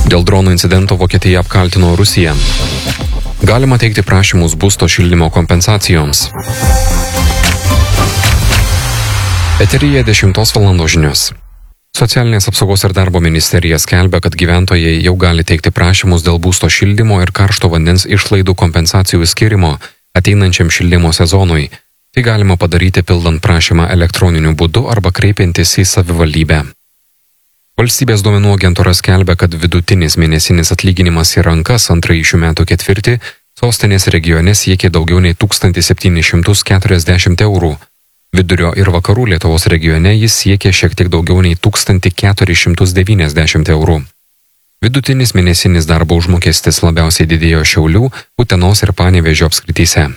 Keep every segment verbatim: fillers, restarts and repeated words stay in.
Dėl dronų incidento Vokietija apkaltino Rusiją. Galima teikti prašymus būsto šildymo kompensacijoms. Eteryje dešimtos valandos žinios. Socialinės apsaugos ir darbo ministerija skelbia, kad gyventojai jau gali teikti prašymus dėl būsto šildymo ir karšto vandens išlaidų kompensacijų skirimo ateinančiam šildymo sezonui. Tai galima padaryti pildant prašymą elektroniniu būdu arba kreipiantis į savivaldybę. Valstybės duomenų agentūra skelbia, kad vidutinis mėnesinis atlyginimas į rankas antrąjį šių metų ketvirtį sostinės regione siekė daugiau nei tūkstantis septynis šimtus keturiasdešimt eurų. Vidurio ir vakarų Lietuvos regione jis siekė šiek tiek daugiau nei tūkstantį keturis šimtus devyniasdešimt eurų. Vidutinis mėnesinis darbo užmokestis labiausiai didėjo Šiaulių, Utenos ir Panevėžio apskrityse.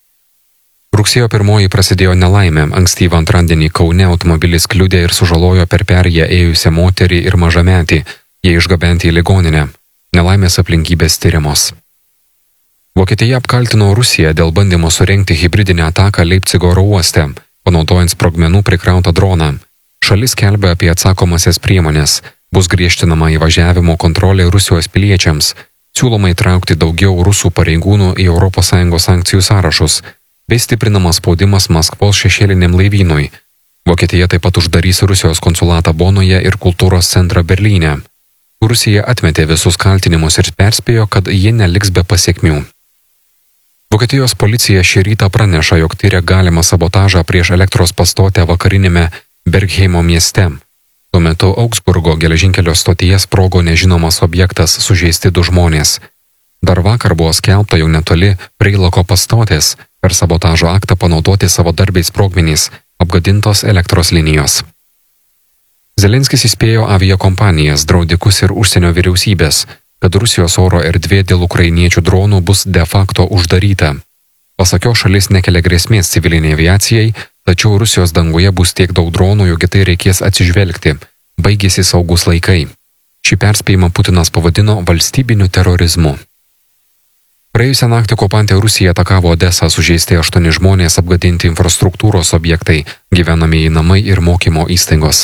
Rugsėjo pirmoji prasidėjo nelaimė. Ankstyvą antradienį Kaune automobilis kliudė ir sužalojo per perėją ėjusią moterį ir mažametį. Jie išgabenti į ligoninę. Nelaimės aplinkybės tyriamos. Vokietija apkaltino Rusiją dėl bandymo surengti hibridinę ataką Leipcigo oro uoste, panaudojant sprogmenų prikrautą droną. Šalis skelbia apie atsakomasias priemonės. Bus griežtinama įvažiavimo kontrolė Rusijos piliečiams. Siūloma įtraukti daugiau rusų pareigūnų į Europos Sąjungos sankcijų sąrašus, bei stiprinamas spaudimas Maskvos šešėliniam laivynui. Vokietija taip pat uždarys Rusijos konsulatą Bonoje ir kultūros centrą Berlyne. Rusija atmetė visus kaltinimus ir perspėjo, kad ji neliks be pasekmių. Vokietijos policija šį rytą praneša, jog tyria galimą sabotažą prieš elektros pastotę vakarinėme Bergheimo mieste. Tuo metu Augsburgo geležinkelio stotyje sprogo nežinomas objektas, sužeisti du žmonės. Dar vakar buvo skelbta jau netoli Preilako pastotės, per sabotažo aktą panaudoti savo darbiais sprogmenys, apgadintos elektros linijos. Zelenskis įspėjo aviakompanijas, draudikus ir užsienio vyriausybės, kad Rusijos oro erdvė dėl ukrainiečių dronų bus de facto uždaryta. Pasak jo, šalis nekelia grėsmės civiliniai aviacijai, tačiau Rusijos danguje bus tiek daug dronų, jog į tai reikės atsižvelgti. Baigėsi saugus laikai. Šį perspėjimą Putinas pavadino valstybiniu terorizmu. Praėjusią naktį okupantė Rusija atakavo Odesą, sužeisti aštuoni žmonės, apgadinti infrastruktūros objektai, gyvenamieji namai ir mokymo įstaigos.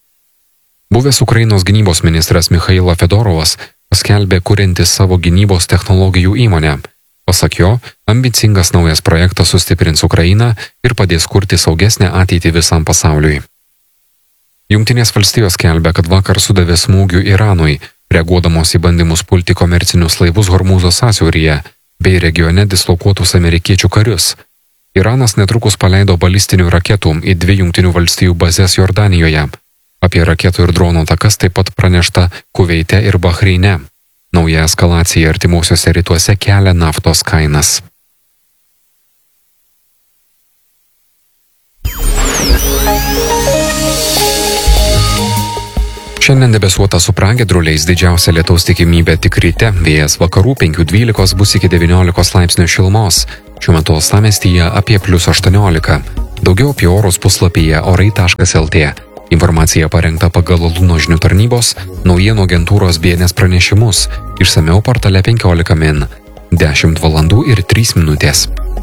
Buvęs Ukrainos gynybos ministras Michailo Fedorovas paskelbė kuriantis savo gynybos technologijų įmonę. Pasak jo, ambicingas naujas projektas sustiprins Ukrainą ir padės kurti saugesnę ateitį visam pasauliui. Jungtinės valstijos skelbia, kad vakar sudavė smūgių Iranui, reaguodamos į bandymus pulti komercinius laivus Hormūzo sąsiauryje bei regione dislokuotus amerikiečių karius. Iranas netrukus paleido balistinių raketų į dvi Jungtinių valstijų bazes Jordanijoje. Apie raketų ir dronų atakas taip pat pranešta Kuveite ir Bahreine. Nauja eskalacija artimuosiuose rytuose kelia naftos kainas. Šiandien debesuota su pragiedruliais, didžiausia lietaus tikimybė tik ryte, vėjas vakarų penkių dvylikos bus iki devyniolikos laipsnių šilumos. Šiuo metu uostamiestyje apie plius aštuoniolika. Daugiau apie orus puslapyje orai taškas lt. Informacija parengta pagal Luno žinių tarnybos, naujienų agentūros B N S pranešimus. Išsamiau portale penkiolika min. dešimt valandų ir trys minutės.